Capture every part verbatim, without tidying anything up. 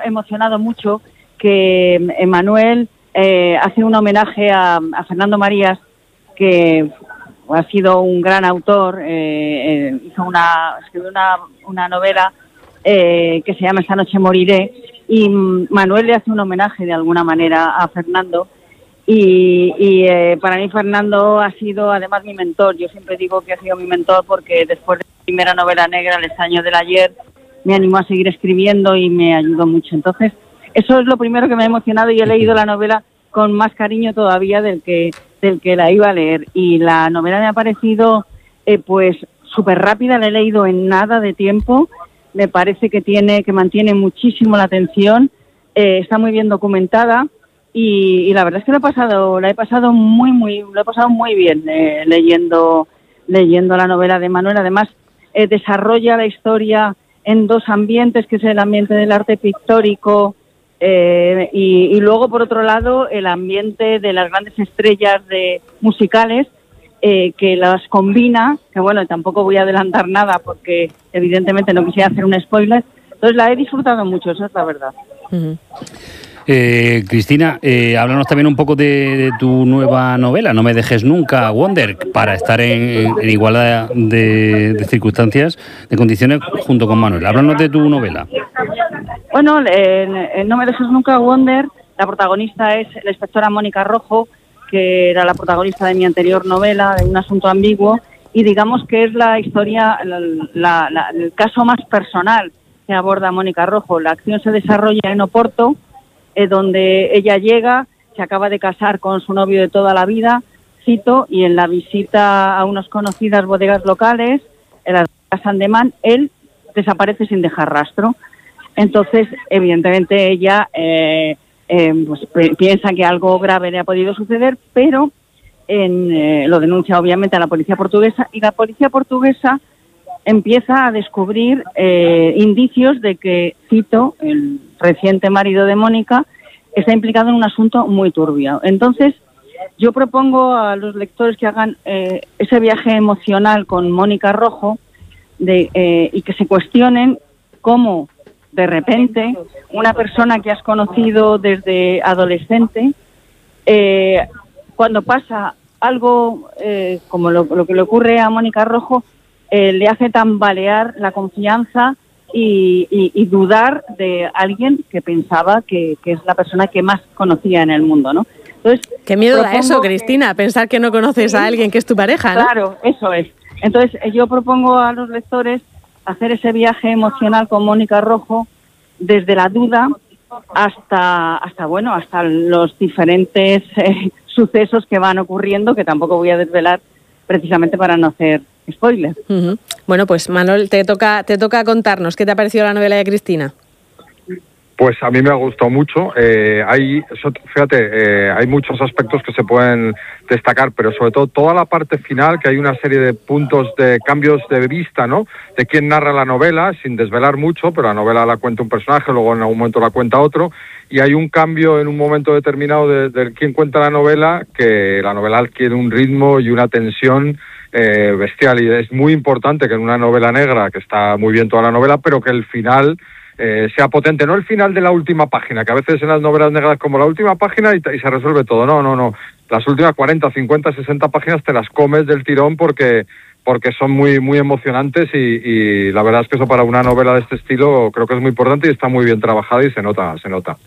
emocionado mucho que Emmanuel eh, hace un homenaje a, a Fernando Marías, que ha sido un gran autor, eh, eh, hizo una, escribió una, una novela eh, que se llama Esta noche moriré, y Manuel le hace un homenaje de alguna manera a Fernando, y, y eh, para mí Fernando ha sido además mi mentor. Yo siempre digo que ha sido mi mentor porque después de la primera novela negra, El extraño del ayer, me animó a seguir escribiendo y me ayudó mucho. Entonces, eso es lo primero que me ha emocionado, y he leído la novela con más cariño todavía del que del que la iba a leer, y la novela me ha parecido eh, pues súper rápida, la he leído en nada de tiempo, me parece que tiene que mantiene muchísimo la atención, eh, está muy bien documentada, y, y la verdad es que lo he pasado la he pasado muy muy lo he pasado muy bien eh, leyendo leyendo la novela de Manuel. Además eh, desarrolla la historia en dos ambientes, que es el ambiente del arte pictórico, Eh, y, y luego, por otro lado, el ambiente de las grandes estrellas de musicales, eh, que las combina, que bueno, tampoco voy a adelantar nada porque evidentemente no quisiera hacer un spoiler. Entonces la he disfrutado mucho, eso es la verdad. Uh-huh. Eh, Cristina, eh, háblanos también un poco de, de tu nueva novela, No me dejes nunca, Wonder, para estar en, en igualdad de, de circunstancias, de condiciones, junto con Manuel. Háblanos de tu novela. Bueno, en, en No me dejes nunca, Wonder, la protagonista es la inspectora Mónica Rojo, que era la protagonista de mi anterior novela, de Un asunto ambiguo, y digamos que es la historia, la, la, la, el caso más personal que aborda Mónica Rojo. La acción se desarrolla en Oporto, eh, donde ella llega, se acaba de casar con su novio de toda la vida, Cito, y en la visita a unas conocidas bodegas locales, en las San de Man, él desaparece sin dejar rastro. Entonces, evidentemente, ella eh, eh, pues, piensa que algo grave le ha podido suceder, pero en, eh, lo denuncia obviamente a la policía portuguesa, y la policía portuguesa empieza a descubrir eh, indicios de que Cito, el reciente marido de Mónica, está implicado en un asunto muy turbio. Entonces, yo propongo a los lectores que hagan eh, ese viaje emocional con Mónica Rojo de, eh, y que se cuestionen cómo de repente una persona que has conocido desde adolescente, eh, cuando pasa algo eh, como lo, lo que le ocurre a Mónica Rojo, eh, le hace tambalear la confianza y, y, y dudar de alguien que pensaba que, que es la persona que más conocía en el mundo, ¿no? Entonces, qué miedo da eso, Cristina, que, pensar que no conoces sí, a alguien que es tu pareja, ¿no? Claro, eso es. Entonces, yo propongo a los lectores hacer ese viaje emocional con Mónica Rojo, desde la duda hasta, hasta bueno, hasta los diferentes eh, sucesos que van ocurriendo, que tampoco voy a desvelar precisamente para no hacer spoilers. Uh-huh. Bueno, pues Manuel, te toca, te toca contarnos qué te ha parecido la novela de Cristina. Pues a mí me ha gustado mucho. Eh, hay, fíjate, eh, hay muchos aspectos que se pueden destacar, pero sobre todo toda la parte final, que hay una serie de puntos de cambios de vista, ¿no? De quién narra la novela, sin desvelar mucho, pero la novela la cuenta un personaje, luego en algún momento la cuenta otro, y hay un cambio en un momento determinado de, de quién cuenta la novela, que la novela adquiere un ritmo y una tensión eh, bestial, y es muy importante que en una novela negra, que está muy bien toda la novela, pero que el final Eh, sea potente, no el final de la última página, que a veces en las novelas negras como la última página y, y se resuelve todo, no, no, no, las últimas cuarenta, cincuenta, sesenta páginas te las comes del tirón porque porque son muy muy emocionantes y, y la verdad es que eso para una novela de este estilo creo que es muy importante y está muy bien trabajada y se nota, se nota.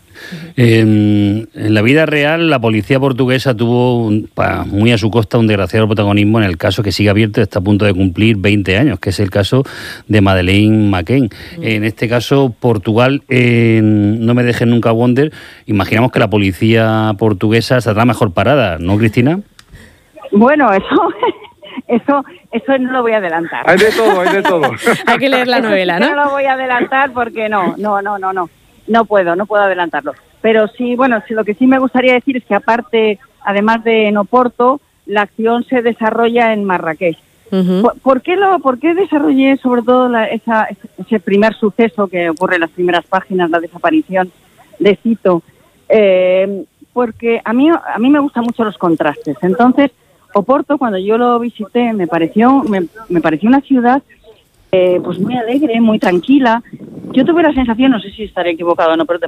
En, en la vida real, la policía portuguesa tuvo un, pa, muy a su costa un desgraciado protagonismo en el caso que sigue abierto y está a punto de cumplir veinte años, que es el caso de Madeleine McCann. Mm. En este caso, Portugal, eh, No me dejes nunca, Wonder, imaginamos que la policía portuguesa estará mejor parada, ¿no, Cristina? Bueno, eso... Eso eso no lo voy a adelantar. Hay de todo, hay de todo. Hay que leer la novela, ¿no? No lo voy a adelantar porque no, no, no, no, no. No puedo, no puedo adelantarlo. Pero sí, bueno, sí, lo que sí me gustaría decir es que aparte, además de en Oporto, la acción se desarrolla en Marrakech. Uh-huh. ¿Por, ¿Por qué lo, por qué desarrollé sobre todo la, esa, ese primer suceso que ocurre en las primeras páginas, la desaparición de Cito? Eh, porque a mí, a mí me gustan mucho los contrastes. Entonces, Oporto, cuando yo lo visité, me pareció me, me pareció una ciudad eh, pues muy alegre, muy tranquila. Yo tuve la sensación, no sé si estaré equivocado o no, pero